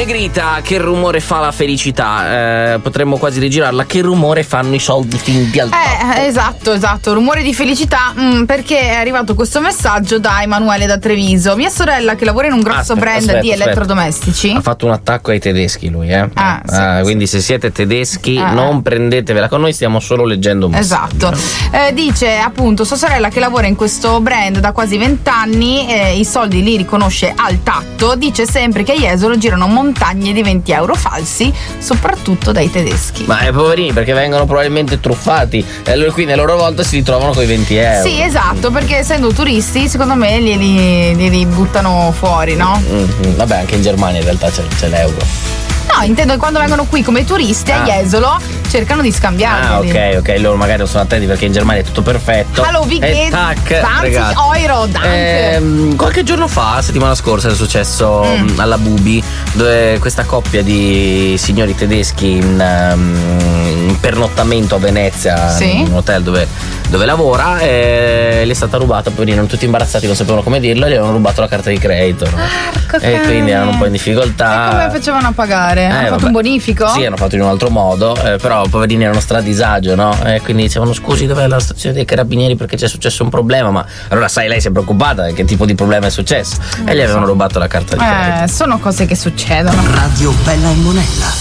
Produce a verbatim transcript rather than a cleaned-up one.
Negrita, che rumore fa la felicità? Eh, potremmo quasi rigirarla. Che rumore fanno i soldi finti al top? Eh, esatto, esatto. Rumore di felicità. Mh, perché è arrivato questo messaggio da Emanuele da Treviso. Mia sorella, che lavora in un grosso Aspetta, brand aspetta, di aspetta. elettrodomestici. Ha fatto un attacco ai tedeschi lui, eh? Ah, sì, Ah, sì. quindi se siete tedeschi Ah. non prendetevela con noi, stiamo solo leggendo un messaggio. Esatto. Eh, dice appunto sua sorella che lavora in questo brand da quasi vent'anni, eh, i soldi li riconosce al tatto, dice sempre che a Jesolo girano montagne di venti euro falsi, soprattutto dai tedeschi. Ma è poverini, perché vengono probabilmente truffati e allora quindi a loro volta si ritrovano coi venti euro. Sì, esatto, perché essendo turisti secondo me glieli, glieli buttano fuori, no? Mm-hmm. Vabbè, anche in Germania in realtà c'è, c'è l'euro. No, intendo che quando vengono qui come turisti a Ah. Jesolo cercano di scambiarli. Ah, ok, ok, loro magari non sono attenti perché in Germania è tutto perfetto. Hallo, wie e geht's? tac, zwanzig regalo. euro, danke. Ehm, qualche giorno fa, settimana scorsa, è successo Mm. alla Bubi, dove questa coppia di signori tedeschi in, um, in pernottamento a Venezia, Sì. in un hotel dove, dove lavora, e le è stata rubata, poverino, erano tutti imbarazzati, non sapevano come dirlo, e gli avevano rubato la carta di credito. Porco E cane. quindi erano un po' in difficoltà. E come facevano a pagare? Eh, Hanno fatto vabbè. un bonifico? Sì, hanno fatto in un altro modo, eh, però poverini erano stradisagio, no? E quindi dicevano scusi, dov'è la stazione dei carabinieri perché c'è successo un problema, ma allora sai, lei si è preoccupata, che tipo di problema è successo? E gli avevano rubato la carta di credito. Eh, sono cose che succedono. Radio Bella e Monella.